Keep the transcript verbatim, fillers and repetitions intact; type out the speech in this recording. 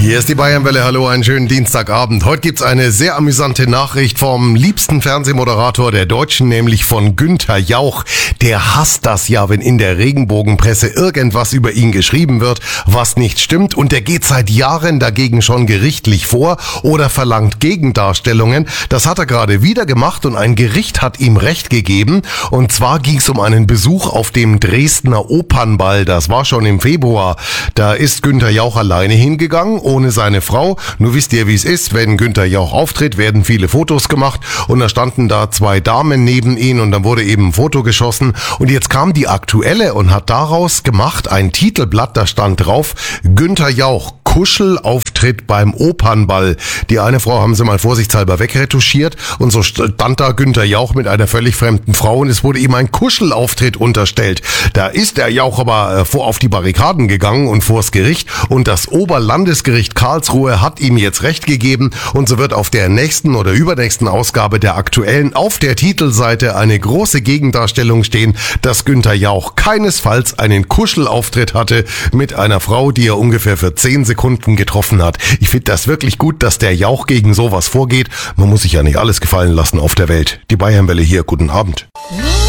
Hier ist die Bayernwelle. Hallo, einen schönen Dienstagabend. Heute gibt's eine sehr amüsante Nachricht vom liebsten Fernsehmoderator der Deutschen, nämlich von Günther Jauch. Der hasst das ja, wenn in der Regenbogenpresse irgendwas über ihn geschrieben wird, was nicht stimmt. Und der geht seit Jahren dagegen schon gerichtlich vor oder verlangt Gegendarstellungen. Das hat er gerade wieder gemacht und ein Gericht hat ihm Recht gegeben. Und zwar ging's um einen Besuch auf dem Dresdner Opernball. Das war schon im Februar. Da ist Günther Jauch alleine hingegangen, ohne seine Frau. Nur wisst ihr, wie es ist, wenn Günther Jauch auftritt, werden viele Fotos gemacht und da standen da zwei Damen neben ihn und dann wurde eben ein Foto geschossen und jetzt kam die Aktuelle und hat daraus gemacht ein Titelblatt, da stand drauf: Günther Jauch, Kuschelauftritt beim Opernball. Die eine Frau haben sie mal vorsichtshalber wegretuschiert und so stand da Günther Jauch mit einer völlig fremden Frau und es wurde ihm ein Kuschelauftritt unterstellt. Da ist der Jauch aber vor auf die Barrikaden gegangen und vors Gericht und das Oberlandesgericht Karlsruhe hat ihm jetzt Recht gegeben und so wird auf der nächsten oder übernächsten Ausgabe der Aktuellen auf der Titelseite eine große Gegendarstellung stehen, dass Günther Jauch keinesfalls einen Kuschelauftritt hatte mit einer Frau, die er ungefähr für zehn Sekunden getroffen hat. Ich finde das wirklich gut, dass der Jauch gegen sowas vorgeht. Man muss sich ja nicht alles gefallen lassen auf der Welt. Die Bayernwelle hier, guten Abend.